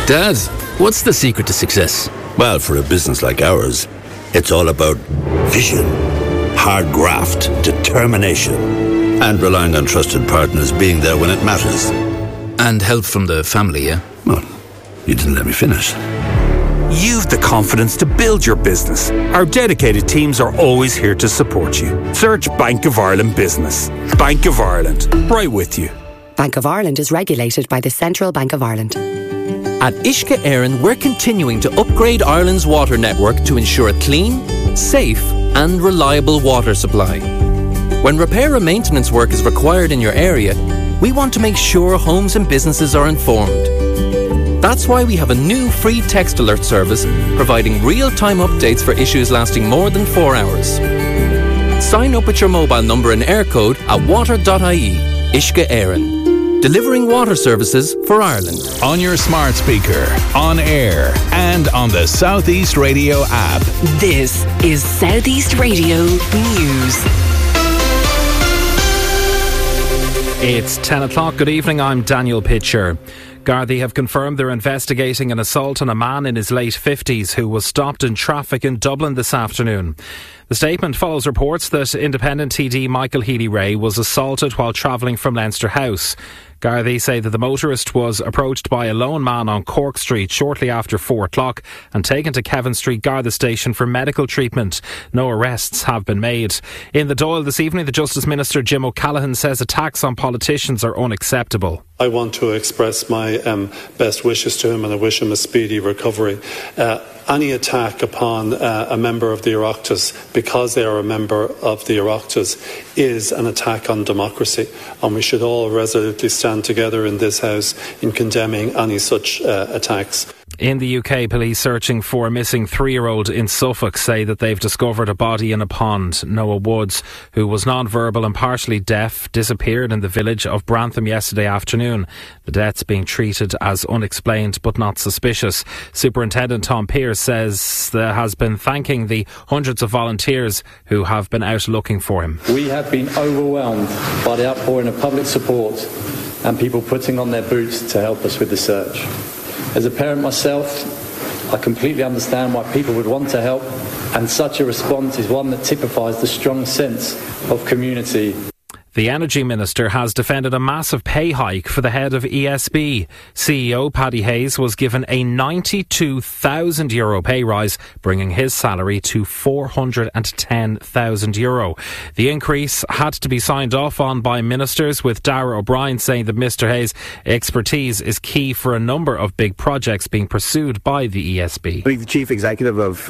Dad, what's the secret to success? Well, for a business like ours, it's all about vision, hard graft, determination, and relying on trusted partners being there when it matters. And help from the family, yeah? Well, you didn't let me finish. You've the confidence to build your business. Our dedicated teams are always here to support you. Search Bank of Ireland Business. Bank of Ireland, right with you. Bank of Ireland is regulated by the Central Bank of Ireland. At Uisce Éireann, we're continuing to upgrade Ireland's water network to ensure a clean, safe and reliable water supply. When repair and maintenance work is required in your area, we want to make sure homes and businesses are informed. That's why we have a new free text alert service providing real-time updates for issues lasting more than 4 hours. Sign up with your mobile number and Eircode at water.ie. Uisce Éireann, delivering water services for Ireland. On your smart speaker, on air, and on the South East Radio app. This is South East Radio News. It's 10 o'clock. Good evening, I'm Daniel Pitcher. Gardaí have confirmed they're investigating an assault on a man in his late 50s who was stopped in traffic in Dublin this afternoon. The statement follows reports that Independent TD Michael Healy-Rae was assaulted while travelling from Leinster House. Gardaí say that the motorist was approached by a lone man on Cork Street shortly after 4 o'clock and taken to Kevin Street Garda Station for medical treatment. No arrests have been made. In the Dáil this evening, the Justice Minister Jim O'Callaghan says attacks on politicians are unacceptable. I want to express my best wishes to him and I wish him a speedy recovery. Any attack upon a member of the Oireachtas because they are a member of the Oireachtas is an attack on democracy, and we should all resolutely stand together in this House in condemning any such attacks. In the UK, police searching for a missing 3-year-old in Suffolk say that they've discovered a body in a pond. Noah Woods, who was non-verbal and partially deaf, disappeared in the village of Brantham yesterday afternoon. The death's being treated as unexplained but not suspicious. Superintendent Tom Pearce says there has been thanking the hundreds of volunteers who have been out looking for him. We have been overwhelmed by the outpouring of public support and people putting on their boots to help us with the search. As a parent myself, I completely understand why people would want to help, and such a response is one that typifies the strong sense of community. The Energy Minister has defended a massive pay hike for the head of ESB. CEO Paddy Hayes was given a €92,000 pay rise, bringing his salary to €410,000. The increase had to be signed off on by ministers, with Darragh O'Brien saying that Mr Hayes' expertise is key for a number of big projects being pursued by the ESB. I think the Chief Executive of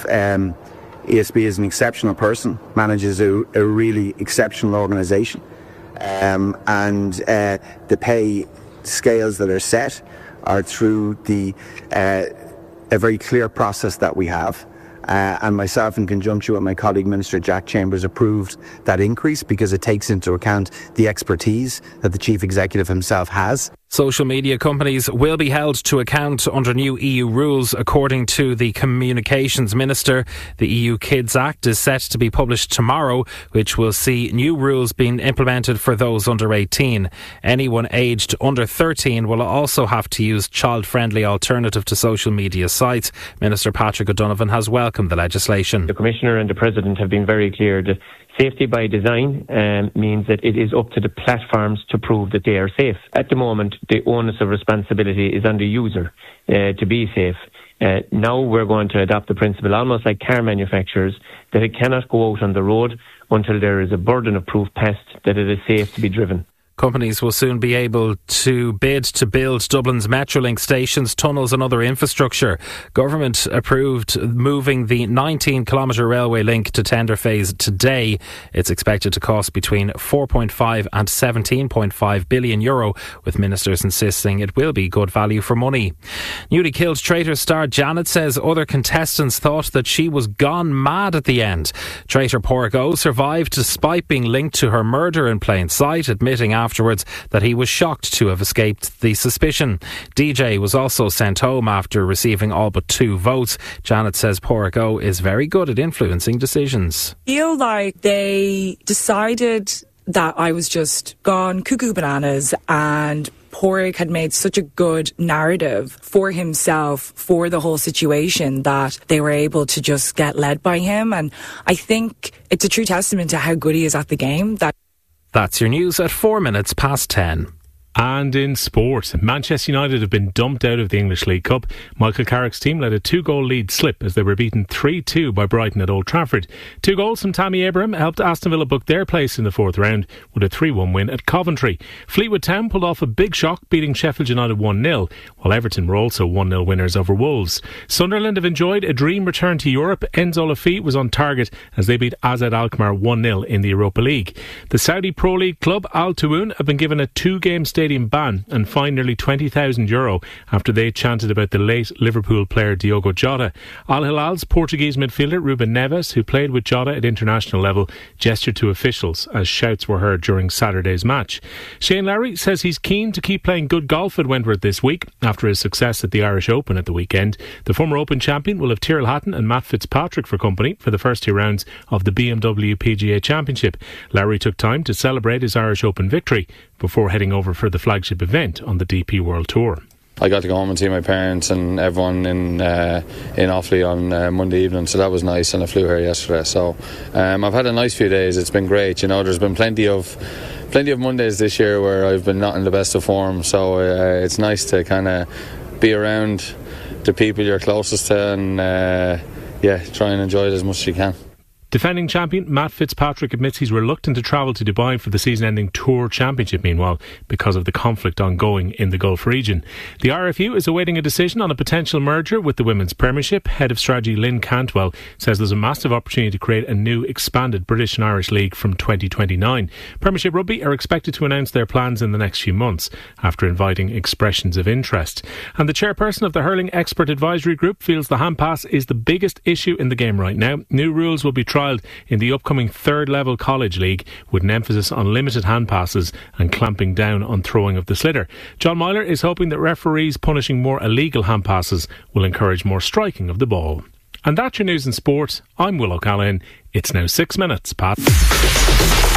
ESB is an exceptional person, manages a really exceptional organisation, and the pay scales that are set are through a very clear process that we have. And myself, in conjunction with my colleague Minister Jack Chambers, approved that increase because it takes into account the expertise that the Chief Executive himself has. Social media companies will be held to account under new EU rules, according to the Communications Minister. The EU Kids Act is set to be published tomorrow, which will see new rules being implemented for those under 18. Anyone aged under 13 will also have to use child-friendly alternative to social media sites. Minister Patrick O'Donovan has welcomed the legislation. The Commissioner and the President have been very clear that safety by design means that it is up to the platforms to prove that they are safe. At the moment, the onus of responsibility is on the user to be safe. Now we're going to adopt the principle, almost like car manufacturers, that it cannot go out on the road until there is a burden of proof passed that it is safe to be driven. Companies will soon be able to bid to build Dublin's Metrolink stations, tunnels and other infrastructure. Government approved moving the 19-kilometre railway link to tender phase today. It's expected to cost between 4.5 and 17.5 billion euro, with ministers insisting it will be good value for money. Newly killed Traitor star Janet says other contestants thought that she was gone mad at the end. Traitor Pádraig Ó survived despite being linked to her murder in plain sight, admitting afterwards that he was shocked to have escaped the suspicion. DJ was also sent home after receiving all but 2 votes. Janet says Pádraig Ó is very good at influencing decisions. I feel like they decided that I was just gone cuckoo bananas and Pádraig had made such a good narrative for himself, for the whole situation, that they were able to just get led by him. And I think it's a true testament to how good he is at the game. That's your news at 10:04. And in sport, Manchester United have been dumped out of the English League Cup. Michael Carrick's team let a 2-goal lead slip as they were beaten 3-2 by Brighton at Old Trafford. 2 goals from Tammy Abraham helped Aston Villa book their place in the 4th round with a 3-1 win at Coventry. Fleetwood Town pulled off a big shock, beating Sheffield United 1-0, while Everton were also 1-0 winners over Wolves. Sunderland have enjoyed a dream return to Europe. Enzo Lafitte was on target as they beat AZ Alkmaar 1-0 in the Europa League. The Saudi Pro League club Al Tawun have been given a 2-game stadium ban and fined nearly €20,000 after they chanted about the late Liverpool player Diogo Jota. Al Hilal's Portuguese midfielder Ruben Neves, who played with Jota at international level, gestured to officials as shouts were heard during Saturday's match. Shane Lowry says he's keen to keep playing good golf at Wentworth this week after his success at the Irish Open at the weekend. The former Open champion will have Tyrrell Hatton and Matt Fitzpatrick for company for the first 2 rounds of the BMW PGA Championship. Lowry took time to celebrate his Irish Open victory before heading over for the flagship event on the DP World Tour. I got to go home and see my parents and everyone in Offaly on Monday evening, so that was nice, and I flew here yesterday. So I've had a nice few days. It's been great. You know, there's been plenty of Mondays this year where I've been not in the best of form, so it's nice to kind of be around the people you're closest to and try and enjoy it as much as you can. Defending champion Matt Fitzpatrick admits he's reluctant to travel to Dubai for the season-ending Tour Championship, meanwhile, because of the conflict ongoing in the Gulf region. The RFU is awaiting a decision on a potential merger with the Women's Premiership. Head of Strategy Lynn Cantwell says there's a massive opportunity to create a new expanded British and Irish League from 2029. Premiership Rugby are expected to announce their plans in the next few months after inviting expressions of interest. And the chairperson of the Hurling Expert Advisory Group feels the hand pass is the biggest issue in the game right now. New rules will be tried in the upcoming 3rd level college league with an emphasis on limited hand passes and clamping down on throwing of the sliotar. John Myler is hoping that referees punishing more illegal hand passes will encourage more striking of the ball. And that's your news in sport. I'm Will O'Callaghan. It's now 6 minutes past.